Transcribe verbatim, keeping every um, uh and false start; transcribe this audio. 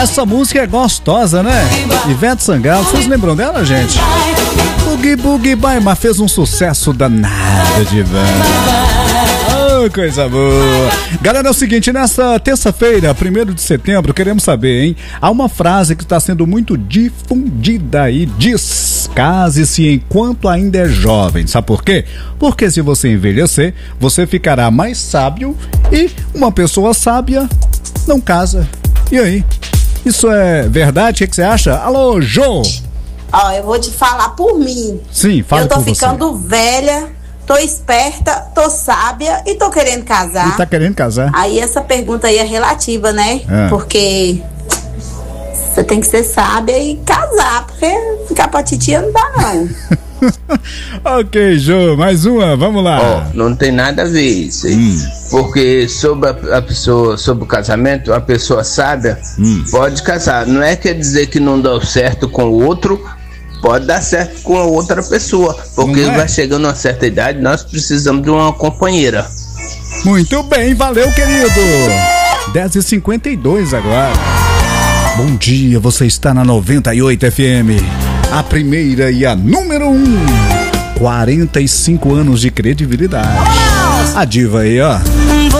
Essa música é gostosa, né? Ivete Sangalo, vocês lembram dela, gente? Boogie Boogie Bye, mas fez um sucesso danado de oh, coisa boa. Galera, é o seguinte, nessa terça-feira, primeiro de setembro, queremos saber, hein? Há uma frase que está sendo muito difundida aí, diz: case-se enquanto ainda é jovem. Sabe por quê? Porque se você envelhecer, você ficará mais sábio e uma pessoa sábia não casa. E aí? Isso é verdade? O que você acha? Alô, Jô! Ó, eu vou te falar por mim. Sim, fala por você. Eu tô ficando velha, tô esperta, tô sábia e tô querendo casar. E tá querendo casar? Aí essa pergunta aí é relativa, né? É. Porque você tem que ser sábia e casar, porque ficar pra titia não dá, não. Ok, Jô, mais uma, vamos lá. Ó, oh, não tem nada a ver isso aí. Hum. Porque sobre a, a pessoa, sobre o casamento, a pessoa sábia hum. pode casar. Não é quer dizer que não deu certo com o outro, pode dar certo com a outra pessoa. Porque é? vai chegando a uma certa idade, nós precisamos de uma companheira. Muito bem, valeu, querido. dez e cinquenta e dois agora. Bom dia, você está na noventa e oito F M. A primeira e a número um. quarenta e cinco anos de credibilidade. A diva aí, ó.